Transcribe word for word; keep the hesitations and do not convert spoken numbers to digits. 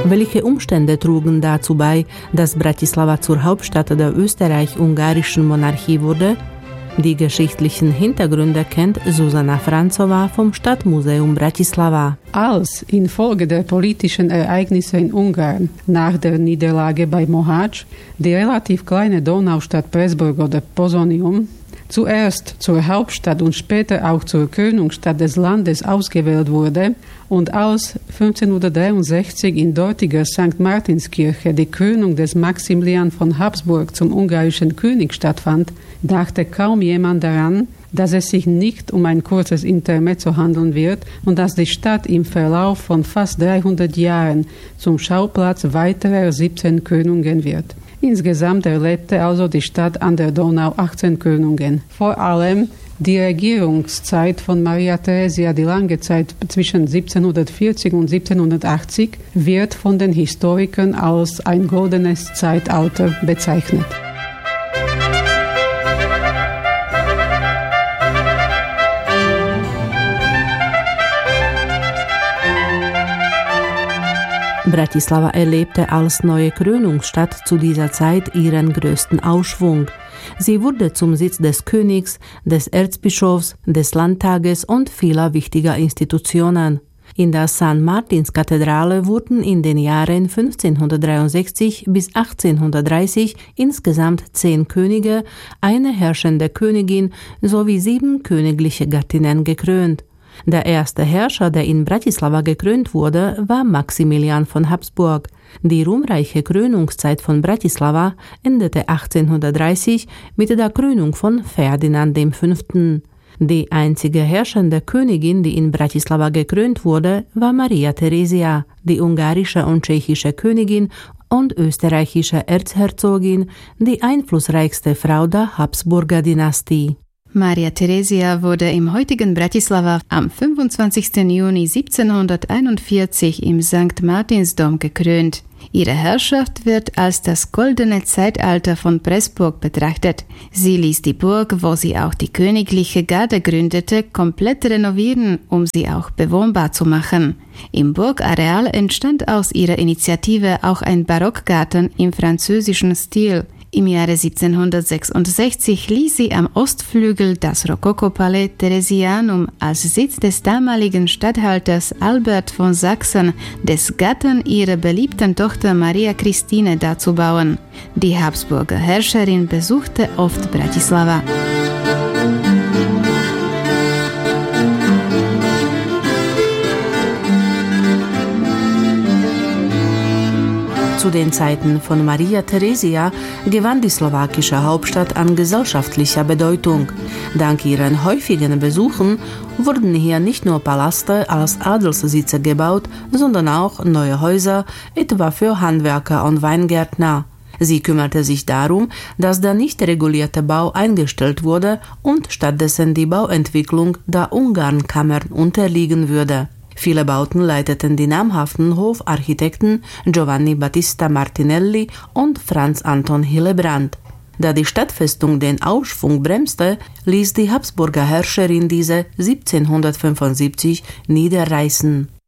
Welche Umstände trugen dazu bei, dass Bratislava zur Hauptstadt der österreich-ungarischen Monarchie wurde? Die geschichtlichen Hintergründe kennt Zuzana Franzova vom Stadtmuseum Bratislava. Als infolge der politischen Ereignisse in Ungarn nach der Niederlage bei Mohács die relativ kleine Donaustadt Pressburg oder Posonium zuerst zur Hauptstadt und später auch zur Krönungsstadt des Landes ausgewählt wurde und als fünfzehnhundertdreiundsechzig in dortiger Sankt Martinskirche die Krönung des Maximilian von Habsburg zum ungarischen König stattfand, dachte kaum jemand daran, dass es sich nicht um ein kurzes Intermezzo handeln wird und dass die Stadt im Verlauf von fast dreihundert Jahren zum Schauplatz weiterer siebzehn Krönungen wird. Insgesamt erlebte also die Stadt an der Donau achtzehn Krönungen. Vor allem die Regierungszeit von Maria Theresia, die lange Zeit zwischen siebzehnhundertvierzig und siebzehnhundertachtzig, wird von den Historikern als ein goldenes Zeitalter bezeichnet. Bratislava erlebte als neue Krönungsstadt zu dieser Zeit ihren größten Aufschwung. Sie wurde zum Sitz des Königs, des Erzbischofs, des Landtages und vieler wichtiger Institutionen. In der Sankt Martins-Kathedrale wurden in den Jahren fünfzehnhundertdreiundsechzig bis achtzehnhundertdreißig insgesamt zehn Könige, eine herrschende Königin sowie sieben königliche Gattinnen gekrönt. Der erste Herrscher, der in Bratislava gekrönt wurde, war Maximilian von Habsburg. Die ruhmreiche Krönungszeit von Bratislava endete achtzehnhundertdreißig mit der Krönung von Ferdinand der Fünfte. Die einzige herrschende Königin, die in Bratislava gekrönt wurde, war Maria Theresia, die ungarische und tschechische Königin und österreichische Erzherzogin, die einflussreichste Frau der Habsburger Dynastie. Maria Theresia wurde im heutigen Bratislava am fünfundzwanzigsten Juni siebzehnhunderteinundvierzig im Sankt Martinsdom gekrönt. Ihre Herrschaft wird als das goldene Zeitalter von Pressburg betrachtet. Sie ließ die Burg, wo sie auch die königliche Garde gründete, komplett renovieren, um sie auch bewohnbar zu machen. Im Burgareal entstand aus ihrer Initiative auch ein Barockgarten im französischen Stil. Im Jahre siebzehnhundertsechsundsechzig ließ sie am Ostflügel das Rokokopalais Theresianum als Sitz des damaligen Statthalters Albert von Sachsen, des Gatten ihrer beliebten Tochter Maria Christine, dazu bauen. Die Habsburger Herrscherin besuchte oft Bratislava. Zu den Zeiten von Maria Theresia gewann die slowakische Hauptstadt an gesellschaftlicher Bedeutung. Dank ihren häufigen Besuchen wurden hier nicht nur Palaste als Adelssitze gebaut, sondern auch neue Häuser, etwa für Handwerker und Weingärtner. Sie kümmerte sich darum, dass der nicht regulierte Bau eingestellt wurde und stattdessen die Bauentwicklung der Ungarnkammern unterliegen würde. Viele Bauten leiteten die namhaften Hofarchitekten Giovanni Battista Martinelli und Franz Anton Hillebrand. Da die Stadtfestung den Aufschwung bremste, ließ die Habsburger Herrscherin diese siebzehnhundertfünfundsiebzig niederreißen.